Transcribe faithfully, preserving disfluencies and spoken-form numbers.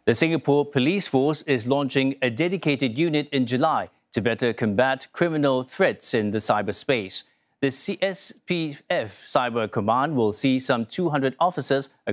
The Singapore Police Force is launching a dedicated unit in July to better combat criminal threats in the cyberspace. The C S P F Cyber Command will see some two hundred officers